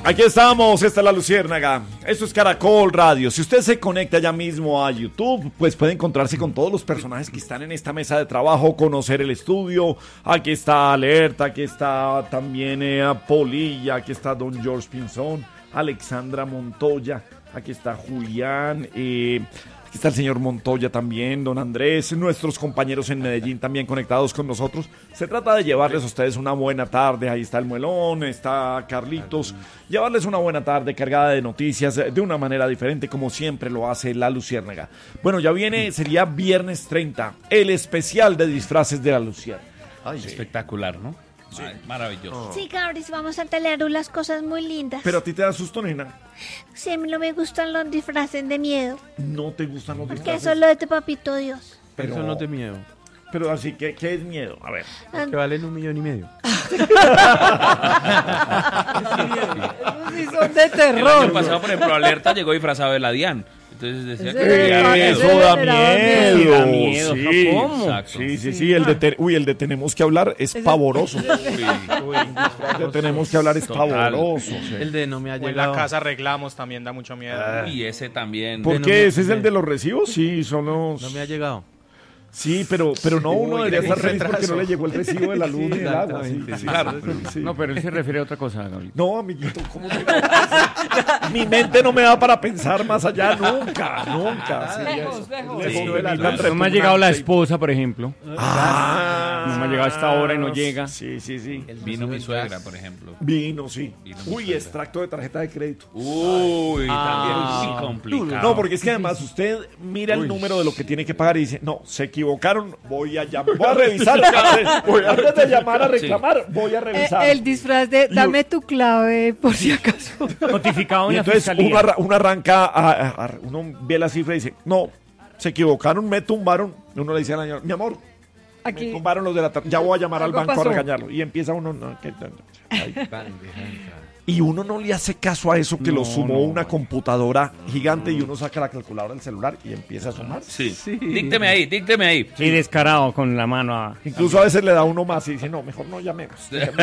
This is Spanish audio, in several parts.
Aquí estamos, esta es La Luciérnaga, esto es Caracol Radio. Si usted se conecta ya mismo a YouTube, pues puede encontrarse con todos los personajes que están en esta mesa de trabajo, conocer el estudio. Aquí está Alerta, aquí está también Polilla, aquí está Don George Pinzón, Alexandra Montoya, aquí está Julián, aquí está el señor Montoya también, don Andrés, nuestros compañeros en Medellín también conectados con nosotros. Se trata de llevarles a ustedes una buena tarde. Ahí está el Muelón, está Carlitos. Llevarles una buena tarde cargada de noticias de una manera diferente, como siempre lo hace La Luciérnaga. Bueno, ya viene, sería viernes 30, el especial de disfraces de La Luciérnaga. Ay, sí. Espectacular, ¿no? Sí. Ay, maravilloso. Sí, Cabris, vamos a tener unas cosas muy lindas. Pero a ti te da susto, nena. Sí, a mí no me gustan los disfraces de miedo. No te gustan los Porque disfraces. eso es lo de tu papito Dios. Pero eso no es de miedo. Pero así, ¿qué es miedo? A ver. Que valen $1,500,000. Sí, son de El terror. año pasado, por ejemplo, Alerta llegó disfrazado de la DIAN. Entonces decía Eso da miedo. Da miedo. Sí, ¿Cómo? Exacto. Sí. El de Tenemos que hablar es pavoroso. El de Tenemos que hablar es pavoroso. Sí. El de no me ha O en la llegado. casa arreglamos también da mucho miedo. Y ese también. ¿Por no qué? me- ¿Ese es el de los recibos? Sí, son los... No me ha llegado. Sí, pero no, uno debería estar feliz porque retraso. no le llegó el recibo de la luz ni del agua. Sí, Exactamente, sí, claro. sí. No, pero él se refiere a otra cosa, Gabriel. No, amiguito, ¿cómo te Mi mente no me da para pensar más allá nunca. Sí, Lejos. eso. Lejos de la luz. No me ha llegado la esposa, por ejemplo. Ah, No me ha llegado a esta hora y no llega. Sí. Vino mi suegra, por ejemplo. Vino, sí. Vino Uy, muy suegra. extracto de tarjeta de crédito. Uy, también muy complicado. No, porque es que además usted mira el número de lo que tiene que pagar y dice, no, se equivocaron, voy a revisar. Antes de llamar a reclamar, voy a revisar. El disfraz de dame tu clave por si acaso. Notificado Y en la entonces fiscalía. uno arranca, uno ve la cifra y dice, no, se equivocaron, me tumbaron. Uno le dice a la señora, mi amor, me Aquí. tumbaron los de la tarjeta, ya voy a llamar al Algo banco pasó. a regañarlo. Y empieza uno, y uno no le hace caso a eso que lo sumó una computadora gigante y uno saca la calculadora del celular y empieza a sumar. Sí. Dícteme ahí. Y descarado con la mano a... Incluso a veces le da uno más y dice, no, mejor no llamemos.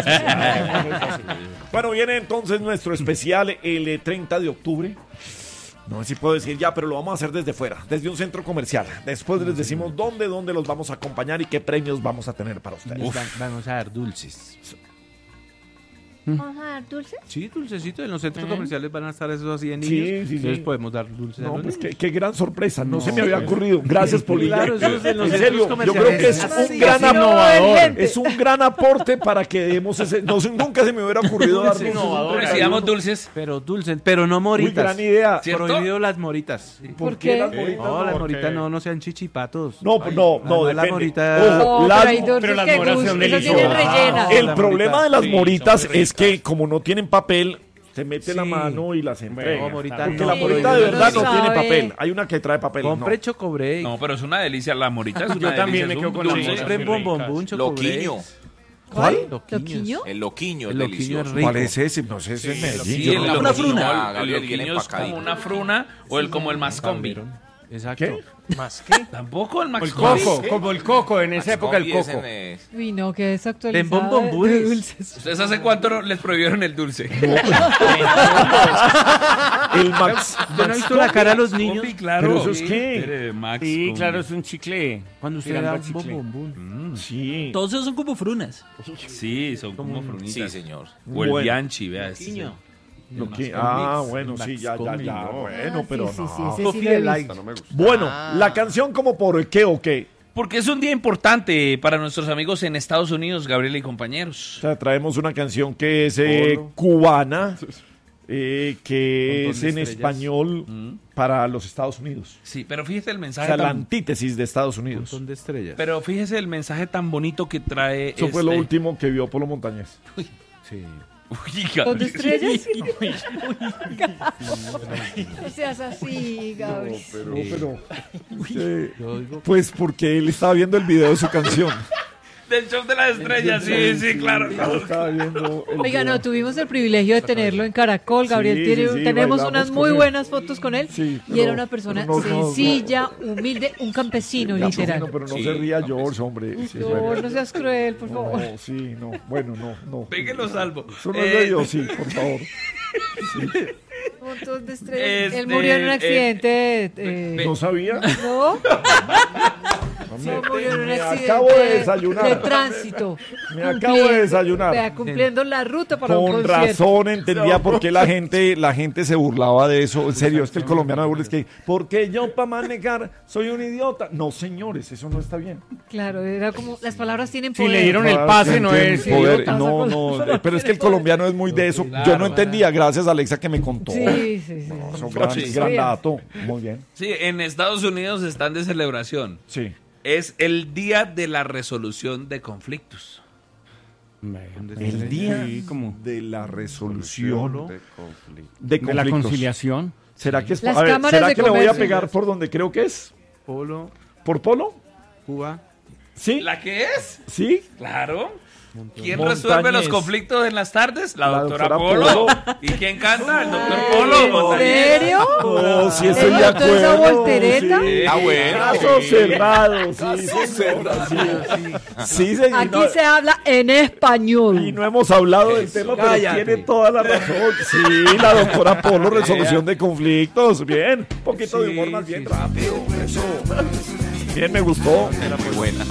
Bueno, viene entonces nuestro especial el 30 de octubre. No sé si puedo decir ya, pero lo vamos a hacer desde fuera, desde un centro comercial. Después les decimos dónde los vamos a acompañar y qué premios vamos a tener para ustedes. Vamos a dar dulces. ¿Vamos a dar dulces? Sí, dulcecitos. En los centros comerciales van a estar esos así de Sí, niños. sí. Entonces podemos dar dulces a No, los pues niños. qué gran sorpresa, no se me había ocurrido. Gracias, Polilla. Claro, eso es de los En serio, centros yo creo que es comerciales. un gran Así no va a haber gente. es un gran aporte para que demos ese. No, nunca se me hubiera ocurrido dar dulces. Pero si damos dulces. Pero dulces, pero no Muy moritas. gran idea. ¿Cierto? Prohibido las moritas. ¿Por qué? las moritas? No, las ¿por moritas qué? no sean chichipatos. No, no, Además, la depende. morita- Ojo, No, las- pero hay dulces pero las que moras son gustan, esas deliciosas. vienen rellenas. el la problema morita. de las Sí, moritas son muy es que ricas. como no tienen papel, se mete la Sí. mano y las entrega. No, morita Porque no. la morita de Sí, verdad uno no tiene sabe. papel. Hay una que trae papel. Compre no. chocobreak. No, pero es una delicia. La morita es una Yo también delicia, me es quedo un con la dulce. morita. Compren bombombón, chocobreak. Loquiño. ¿Cuál? ¿Loquiño? El loquiño es El loquiño es delicioso. rico. ¿Cuál es ese? No sé, ese es Medellín. Sí, Yo el no- Una loquiño, fruna. el Gabriel, loquiño bien es como empacadito. una fruna o como el mascombi. Exacto. ¿Qué? ¿Más qué? Tampoco el O el mascombi. coco, como el coco, en esa época el Mascombi es coco. en, Uy, no, que es actualizado. Ven bombombunes. de dulces. ¿Ustedes hace cuánto les prohibieron el dulce? El Max. ¿Usted no ha visto la cara a los niños? Mascombi, claro. ¿Pero eso es qué? Sí, claro, es un chicle. Cuando usted Tirando da a un chicle. bombombón. Sí. Todos esos son como frunas. Sí, son como frunitas. Sí, señor. O el Bueno. Bianchi, vea. Loquiño. Lo que- Mascombi. bueno, sí, ya. Mascombi, no. Bueno, Ah, pero sí, no. sí, sí, ese sí Coffee lo he Delight. visto. Bueno, la canción como por qué o qué. Porque es un día importante para nuestros amigos en Estados Unidos, Gabriel y O compañeros. sea, traemos una canción que es cubana, que Montón es de en estrellas. español para los Estados Unidos. Sí, pero fíjese el O mensaje sea, la tan... antítesis de Estados Un Unidos. montón de estrellas. Pero fíjese el mensaje tan bonito que trae Eso fue lo último que vio Polo Montañez. Sí. Uy, ¿Dos Gabriel. estrellas? No seas así, Gabriel. Pero Yo digo, pues porque él estaba viendo el video de su canción. Del show de las estrellas, sí, claro. Estaba viendo el Oiga, video. no, tuvimos el privilegio de tenerlo en Caracol. Gabriel, Sí, tiene- sí, sí, tenemos bailamos unas con muy él. buenas fotos con él. Sí, y pero- era una persona pero no, sencilla, humilde, un campesino, Ya, literal. no, pero no Sí, se ría no, George, hombre. Sí, No, bueno. no seas cruel, por favor. No, sí, no. Bueno, no. Péguelo salvo. Eso no es de Dios, sí, por favor. Un montón de estrellas. Él Este, murió en un accidente. ¿No sabía? ¿No? No, murió en un Me accidente acabo de desayunar. de tránsito. Me acabo de desayunar. Vea, cumpliendo la ruta para un Con concierto. razón entendía por qué la gente se burlaba de eso. En serio, es que el colombiano de burla es que, porque yo para manejar soy un idiota. No, señores, eso no está bien. Claro, era como, las palabras tienen Si poder. le dieron el pase, no es Poder- idiota. no, pero es que el colombiano es muy de eso. Yo no entendía, gracias a Alexa que me contó. Sí, sí, sí. Eso, gran dato. Muy bien. Sí, en Estados Unidos están de celebración. Sí. Es el día de la resolución de conflictos. El día Sí, como de la resolución de conflicto. de de la conflictos. conciliación. ¿Será que es Las a ver, cámaras ¿será de que le voy a comercio. pegar por donde creo que es? Polo, ¿Por Polo? Cuba, ¿Sí? ¿La que es? ¿Sí? Claro. ¿Quién Montañés. resuelve los conflictos en las tardes? La doctora Polo. Polo. ¿Y quién canta? El doctor Polo. ¿En serio? Oh, sí, estoy de ¿Ella toda esa acuerdo. voltereta? Sí. Ah, bueno. Caso cerrado, sí, señora, sí. Sí, señor. Aquí se habla en español. Y no hemos hablado del tema, pero Cállate. tiene toda la razón. Sí, la doctora Polo, resolución de conflictos. Bien, un poquito de humor más bien rápido. Eso. Bien, me gustó. Era muy buena.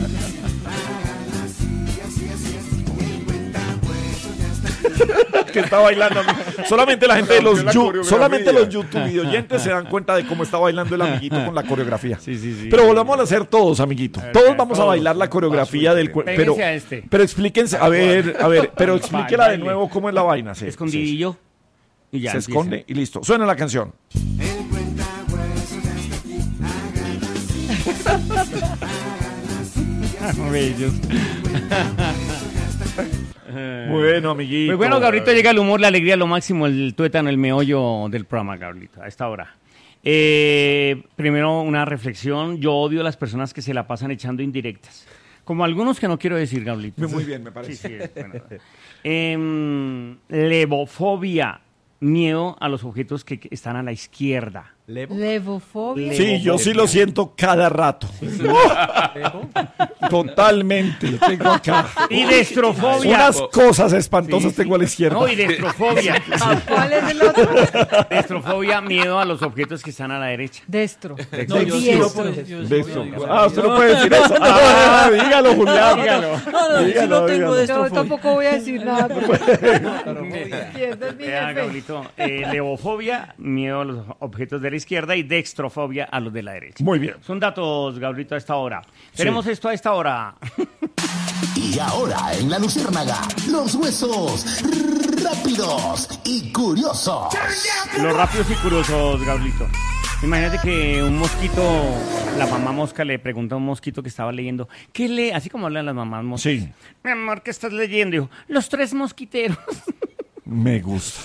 Que está bailando. Solamente la gente de solamente los YouTube oyentes se dan cuenta de cómo está bailando el amiguito con la coreografía. Pero volvamos a hacer todos, amiguito. Todos vamos a bailar la coreografía del pero Péguense a este. pero explíquense, a ver, pero explíquela de Baile. nuevo cómo es la vaina. Sí, Escondidillo. Y ya se empieza. esconde y listo. Suena la canción. Bellos. Bueno, amiguito. Pues bueno, Gabrielito, llega el humor, la alegría, lo máximo, el tuétano, el meollo del programa, Gabrielito, a esta hora. Primero, una reflexión. Yo odio a las personas que se la pasan echando indirectas. Como algunos que no quiero decir, Gabrielito. Muy bien, me Sí, parece. sí, bueno. Levofobia, miedo a los objetos que están a la izquierda. Levofobia. Sí, yo sí lo siento cada rato. Totalmente. Tengo acá Y destrofobia. unas cosas espantosas tengo a la izquierda. No, y destrofobia. ¿Cuál es el otro? Destrofobia, miedo a los objetos que están a la derecha. Destro. No, yo sí Diestro. De eso. Ah, usted no puede decir eso. Ah, dígalo, Julián. Dígalo, dígalo. Yo tampoco voy a decir nada. Izquierda es mi Vea, jefe. Gabrielito, levofobia, miedo a los objetos de la izquierda y dextrofobia a los de la derecha. Muy bien. Son datos, Gabrielito, a esta hora. Tenemos esto a esta hora. Y ahora en La Luciérnaga, los huesos rápidos y curiosos. Los rápidos y curiosos, Gabrielito. Imagínate que un mosquito, la mamá mosca le pregunta a un mosquito que estaba leyendo, ¿qué lee? Así como hablan las mamás moscas. Sí. Mi amor, ¿qué estás leyendo? Dijo, Los Tres Mosquiteros. Me gusta.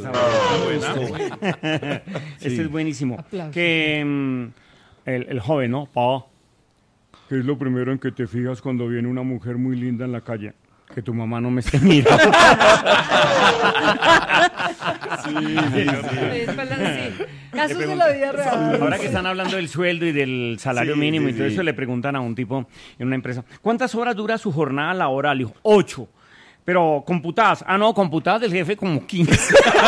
Este es buenísimo. Aplausos. Que el joven, ¿no? Pa, ¿qué es lo primero en que te fijas cuando viene una mujer muy linda en la calle? Que tu mamá no me esté mirando. Casos de la vida real. Ahora que están hablando del sueldo y del salario mínimo y todo eso, le preguntan a un tipo en una empresa, ¿cuántas horas dura su jornada laboral? Dijo, 8. Pero computadas. Ah, no, computadas del jefe como 15.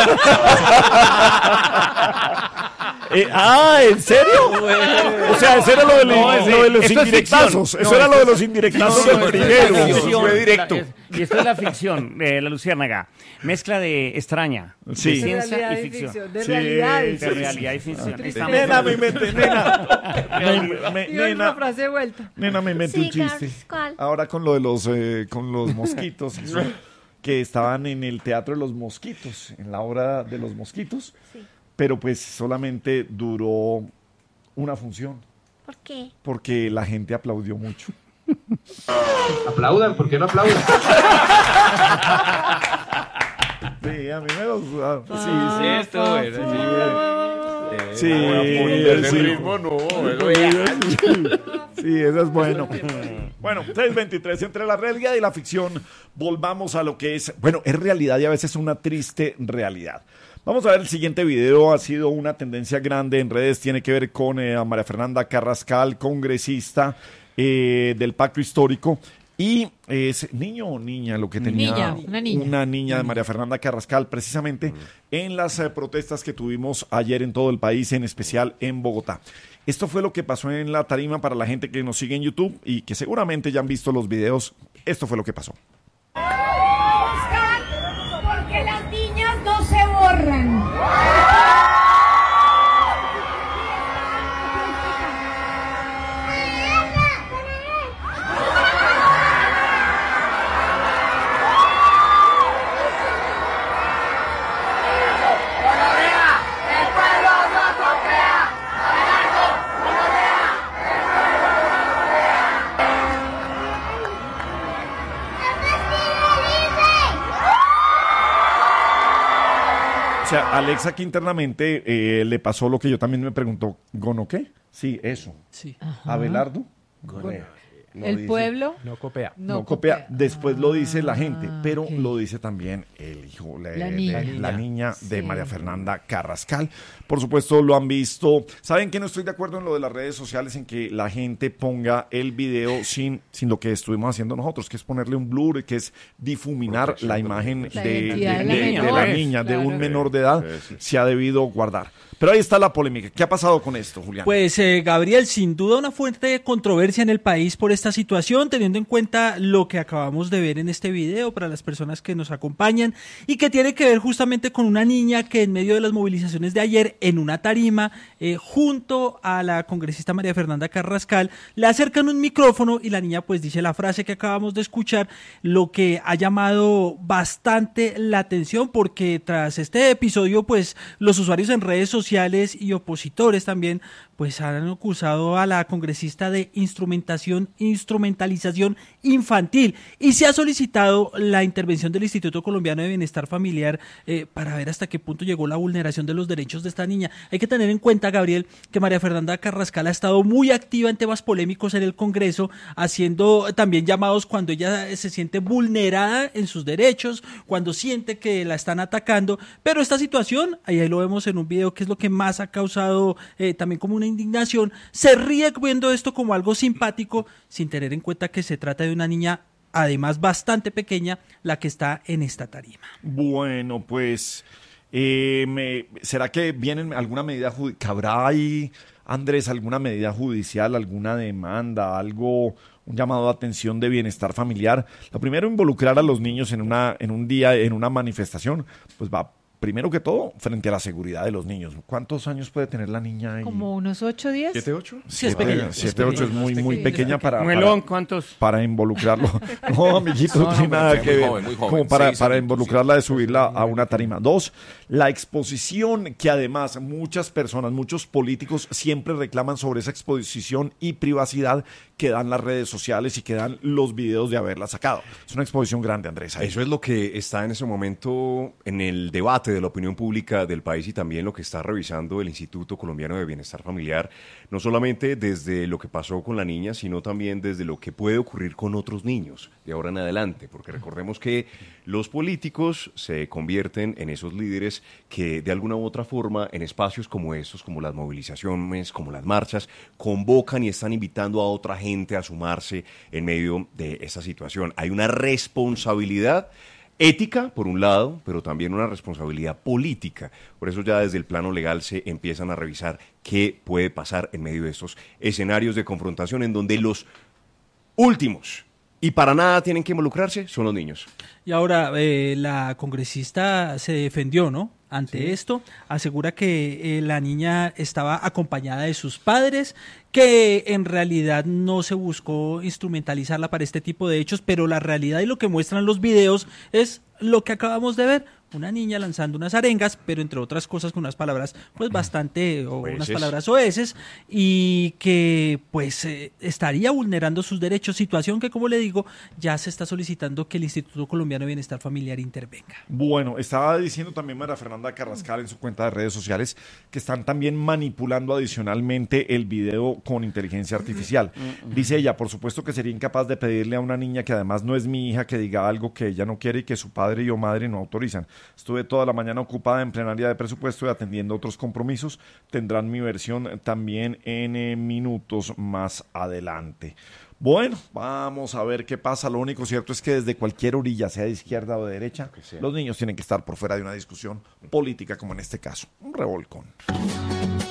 ¿En serio? O sea, eso era lo de, lo de los esto es indirectazos. ficción. Eso No, era lo esto de los indirectazos del esto es primero. ficción. Fue directo. Y esto es la ficción, la Luciérnaga. Mezcla de extraña, Sí. de De ciencia realidad y y ficción. ficción. De Sí, realidad y De ficción. realidad y ficción. Estamos- Nena, me inventé, nena. Y hoy una frase de vuelta. Nena, me inventé Sí, un chiste. Carlos, ¿cuál? Ahora con lo de con los mosquitos. eso, que estaban en el Teatro de los Mosquitos, en la obra de los mosquitos. Sí. Pero pues solamente duró una función, ¿Por qué? porque la gente aplaudió mucho. Aplaudan, ¿por qué no aplaudan? Sí, a mí me gusta. Sí, Sí, estuvo bueno. sí. Sí, eso es bueno. Bueno, 3:23 entre la realidad y la ficción. Volvamos a lo que es, bueno, es realidad y a veces una triste realidad. Vamos a ver el siguiente video, ha sido una tendencia grande en redes, tiene que ver con María Fernanda Carrascal, congresista del Pacto Histórico. Y es niño o niña lo que tenía Una niña. de María Fernanda Carrascal, precisamente en las protestas que tuvimos ayer en todo el país, en especial en Bogotá. Esto fue lo que pasó en la tarima para la gente que nos sigue en YouTube y que seguramente ya han visto los videos. Esto fue lo que pasó. Porque las niñas no se borran. O sea, Alexa aquí internamente le pasó lo que yo también me preguntó. ¿Gono qué? Sí, eso. Sí. Abelardo. El pueblo No copia. No copia. Después lo dice la gente, pero lo dice también el hijo, La niña. la niña de Sí. María Fernanda Carrascal. Por supuesto, lo han visto. ¿Saben que no estoy de acuerdo en lo de las redes sociales, en que la gente ponga el video sin lo que estuvimos haciendo nosotros, que es ponerle un blur, que es difuminar la imagen La de identidad de la de menor, la niña, de claro. un menor de edad? Se ha debido guardar. Pero ahí está la polémica. ¿Qué ha pasado con esto, Julián? Pues Gabriel, sin duda una fuente de controversia en el país por esta situación, teniendo en cuenta lo que acabamos de ver en este video para las personas que nos acompañan y que tiene que ver justamente con una niña que en medio de las movilizaciones de ayer en una tarima junto a la congresista María Fernanda Carrascal le acercan un micrófono y la niña pues dice la frase que acabamos de escuchar, lo que ha llamado bastante la atención porque tras este episodio pues los usuarios en redes sociales y opositores también pues han acusado a la congresista de instrumentalización infantil y se ha solicitado la intervención del Instituto Colombiano de Bienestar Familiar para ver hasta qué punto llegó la vulneración de los derechos de esta niña. Hay que tener en cuenta, Gabriel, que María Fernanda Carrascal ha estado muy activa en temas polémicos en el Congreso, haciendo también llamados cuando ella se siente vulnerada en sus derechos, cuando siente que la están atacando, pero esta situación, ahí lo vemos en un video, que es lo que más ha causado también como una indignación, se ríe viendo esto como algo simpático, sin tener en cuenta que se trata de una niña además bastante pequeña, la que está en esta tarima. Bueno, pues, ¿será que vienen alguna medida judicial? ¿Cabrá ahí, Andrés, alguna medida judicial, alguna demanda, algo, un llamado de atención de bienestar familiar? Lo primero, involucrar a los niños en un día, en una manifestación, pues va primero que todo frente a la seguridad de los niños. ¿Cuántos años puede tener la niña ahí? como unos 8 días. ¿7, 8? Sí, es pequeña. 7, 8 es muy pequeña para Muelón, ¿cuántos? para involucrarlo. No, amiguito, no tiene nada que ver. muy joven. Como para 6 años, involucrarla de subirla a una tarima. 2, la exposición que además muchas personas, muchos políticos siempre reclaman sobre esa exposición y privacidad que dan las redes sociales y que dan los videos de haberla sacado. Es una exposición grande, Andrés. Ahí. Eso es lo que está en ese momento en el debate de la opinión pública del país y también lo que está revisando el Instituto Colombiano de Bienestar Familiar, no solamente desde lo que pasó con la niña, sino también desde lo que puede ocurrir con otros niños de ahora en adelante, porque recordemos que los políticos se convierten en esos líderes que de alguna u otra forma en espacios como estos, como las movilizaciones, como las marchas, convocan y están invitando a otra gente a sumarse en medio de esta situación. Hay una responsabilidad ética, por un lado, pero también una responsabilidad política. Por eso ya desde el plano legal se empiezan a revisar qué puede pasar en medio de estos escenarios de confrontación en donde los últimos y para nada tienen que involucrarse son los niños. Y ahora la congresista se defendió, ¿no? Ante esto, asegura que la niña estaba acompañada de sus padres, que en realidad no se buscó instrumentalizarla para este tipo de hechos, pero la realidad y lo que muestran los videos es lo que acabamos de ver. Una niña lanzando unas arengas, pero entre otras cosas con unas palabras pues bastante, o unas palabras soeces, y que pues estaría vulnerando sus derechos, situación que, como le digo, ya se está solicitando que el Instituto Colombiano de Bienestar Familiar intervenga. Bueno, estaba diciendo también María Fernanda Carrascal en su cuenta de redes sociales que están también manipulando adicionalmente el video con inteligencia artificial. Dice ella, por supuesto que sería incapaz de pedirle a una niña que además no es mi hija que diga algo que ella no quiere y que su padre y o madre no autorizan. Estuve toda la mañana ocupada en plenaria de presupuesto y atendiendo otros compromisos. Tendrán mi versión también en minutos más adelante. Bueno, vamos a ver qué pasa. Lo único cierto es que desde cualquier orilla, sea de izquierda o de derecha, los niños tienen que estar por fuera de una discusión política como en este caso. Un revolcón.